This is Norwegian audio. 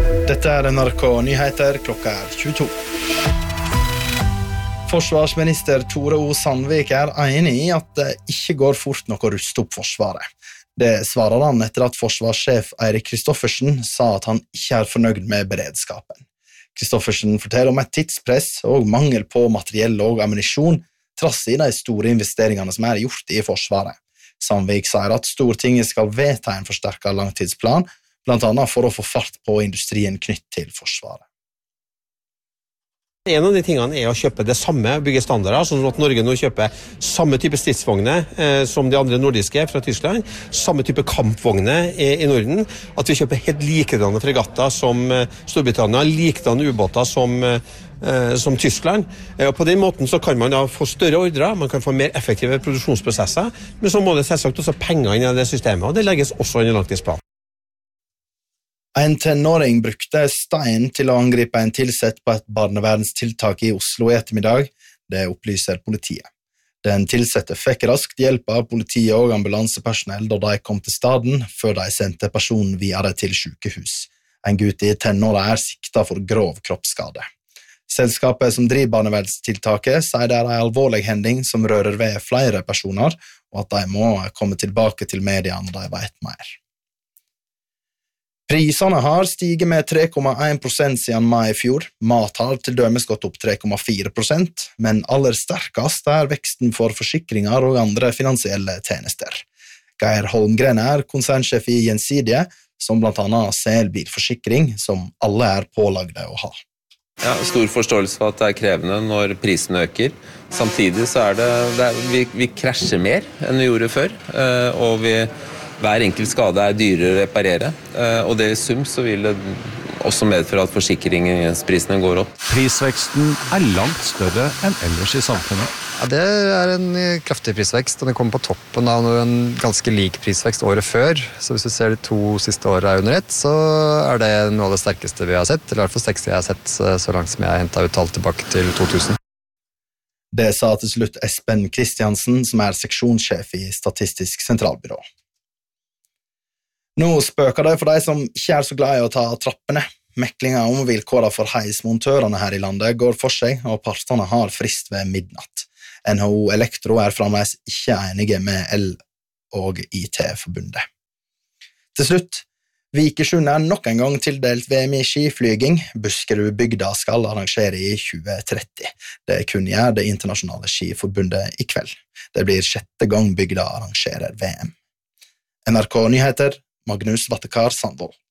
Dette NRK Nyheter, klokka 22. Forsvarsminister Tore O. Sandvik enig i at det ikke går fort nok å ruste opp Forsvaret. Det svarer han etter at forsvarssjef Eirik Kristoffersen sa at han ikke fornøyd med beredskapen. Kristoffersen forteller om et tidspress og mangel på materiell og ammunisjon, trass i de store investeringene som gjort i Forsvaret. Sandvik sier at Stortinget skal vedta en forsterket langtidsplan, blant annet for å få fart på industrien knytt til Forsvaret. En av de tingene å kjøpe det samme, bygge standarder, sånn at Norge nå kjøper samme type stridsvogner som de andre nordiske fra Tyskland, samme type kampvogner i Norden, at vi kjøper helt likedanne fregatter som Storbritannia, likedanne ubåter som Tyskland. Og på den måten så kan man da få større ordre, man kan få mer effektive produksjonsprosesser, men så må det selvsagt også penger inn i det systemet, og det legges også inn i langtidsplanen. En tenåring brukte stein til å angripe en tilsett på et barnevernstiltak i Oslo i ettermiddag, det opplyser politiet. Den tilsette fikk raskt hjelp av politiet og ambulansepersonell da de kom til staden, før de sendte personen videre til sykehus. En gutt i tenåra siktet for grov kroppsskade. Selskapet som driver barnevernstiltaket sier det en alvorlig hending som rører ved flere personer, og at de må komme tilbake til media når de vet mer. Prisene har stiget med 3,1% siden mai i fjor. Mat har til dømes gått opp 3,4%, men aller sterkest veksten for forsikringer og andre finansielle tjenester. Geir Holmgren konsernsjef i Gjensidige, som blant annet selger bilforsikring, som alle pålagde å ha. Ja, stor forståelse for at det krevende når prisen øker. Samtidig så vi krasjer mer enn vi gjorde før, og hver enkelt skade dyrere å reparere, og det i sum så vil det også medføre at forsikringsprisene går opp. Prisveksten langt større enn ellers i samfunnet. Ja, det en kraftig prisvekst, og den kommer på toppen av en ganske lik prisvekst året før. Så hvis du ser de 2 siste årene under ett, så det noe av det sterkeste vi har sett, eller i hvert fall sterkeste jeg har sett så langt som jeg hentet ut tall tilbake til 2000. Det sa til slutt Espen Kristiansen, som seksjonssjef i Statistisk sentralbyrå. Nå spøker det for de som ikke så glad i å ta trappene. Meklinga om vilkårene for heismontørene her i landet går for seg, og partene har frist ved midnatt. NHO Elektro fremdeles ikke enige med L- og IT-forbundet. Til slutt, Vikersund nok en gang tildelt VM i skiflyging. Buskerudbygda skal arrangere i 2030. Det kunngjør det internasjonale skiforbundet i kveld. Det blir 6. gang bygda arrangerer VM. NRK Nyheter, Magnus Vattekar Sandvold.